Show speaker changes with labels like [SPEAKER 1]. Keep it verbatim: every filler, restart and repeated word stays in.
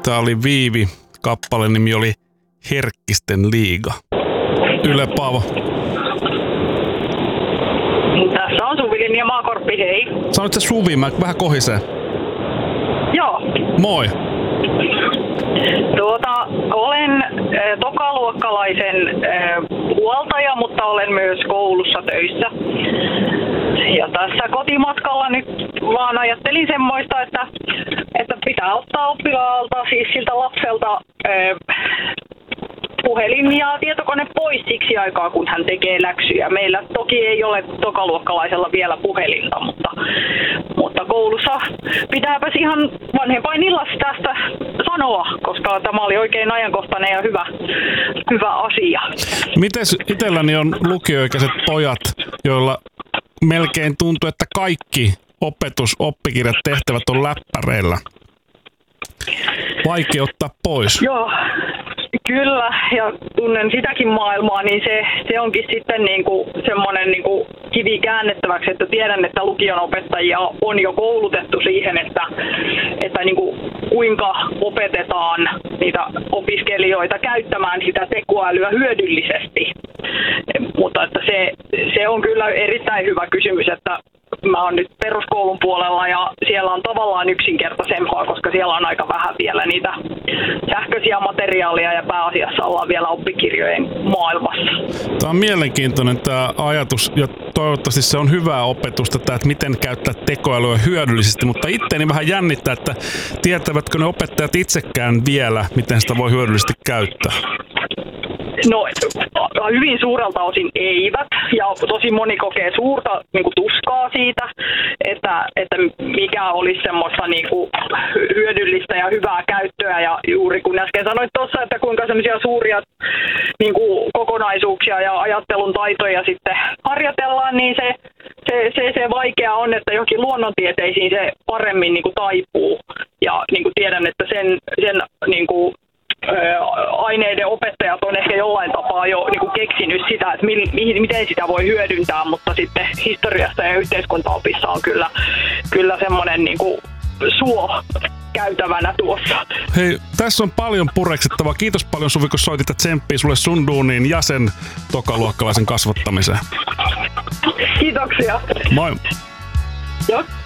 [SPEAKER 1] Tämä oli Viivi. Kappaleen nimi oli Herkkisten liiga. Yle Paavo.
[SPEAKER 2] Tässä on Suvi ja Maakorppi, hei.
[SPEAKER 1] Sanoit se Suvi, mä vähän kohisee.
[SPEAKER 2] Joo.
[SPEAKER 1] Moi.
[SPEAKER 2] Tuota, olen äh, tokaluokkalaisen äh, huoltaja, mutta olen myös koulussa töissä. Ja tässä kotimatkalla nyt vaan ajattelin semmoista, että, että pitää ottaa oppilaalta, siis siltä lapselta äh, puhelin ja tietokone pois siksi aikaa, kun hän tekee läksyjä. Meillä toki ei ole tokaluokkalaisella vielä puhelinta, mutta, mutta koulussa pitääpäs ihan vanhempainillassa tästä sanoa, koska tämä oli oikein ajankohtainen ja hyvä, hyvä asia.
[SPEAKER 1] Mites itselläni on lukioikäiset pojat, joilla melkein tuntuu, että kaikki opetus, oppikirjat, tehtävät on läppäreillä. Vaikea ottaa pois.
[SPEAKER 2] Joo. Kyllä, ja tunnen sitäkin maailmaa, niin se, se onkin sitten niinku semmoinen niinku kivi käännettäväksi, että tiedän, että lukion opettajia on jo koulutettu siihen, että, että niinku kuinka opetetaan niitä opiskelijoita käyttämään sitä tekoälyä hyödyllisesti. Mutta että se, se on kyllä erittäin hyvä kysymys, että mä oon nyt peruskoulun puolella ja siellä on tavallaan yksinkertaisempaa, koska siellä on aika vähän vielä niitä sähköisiä materiaaleja ja pääasiassa ollaan vielä oppikirjojen maailmassa.
[SPEAKER 1] Tämä on mielenkiintoinen tämä ajatus ja toivottavasti se on hyvää opetusta, tämä, että miten käyttää tekoälyä hyödyllisesti, mutta itteeni vähän jännittää, että tietävätkö ne opettajat itsekään vielä, miten sitä voi hyödyllisesti käyttää?
[SPEAKER 2] No hyvin suurelta osin eivät ja tosi moni kokee suurta niin kuin tuskaa siitä, että, että mikä olisi semmoista niin kuin hyödyllistä ja hyvää käyttöä ja juuri kun äsken sanoit tuossa, että kuinka semmoisia suuria niin kuin kokonaisuuksia ja ajattelun taitoja sitten harjoitellaan, niin se, se, se, se vaikea on, että johonkin luonnontieteisiin se paremmin niin kuin taipuu ja niin kuin tiedän, että sen, sen niin kuin aineiden opettajat on ehkä jollain tapaa jo niin kuin keksinyt sitä, että mi- miten sitä voi hyödyntää, mutta sitten historiassa ja yhteiskuntaopissa on kyllä, kyllä semmoinen niin kuin suo käytävänä tuossa.
[SPEAKER 1] Hei, tässä on paljon pureksittavaa. Kiitos paljon Suvi, kun soitit, että tsemppii sulle sun duuniin ja sen tokaluokkalaisen kasvattamiseen.
[SPEAKER 2] Kiitoksia.
[SPEAKER 1] Moi.
[SPEAKER 2] Joo.